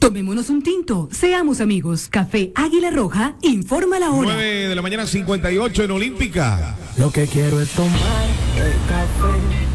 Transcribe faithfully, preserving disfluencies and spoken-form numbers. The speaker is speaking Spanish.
Tomémonos un tinto, seamos amigos. Café Águila Roja, informa la hora. nueve de la mañana, cincuenta y ocho en Olímpica. Lo que quiero es tomar el café.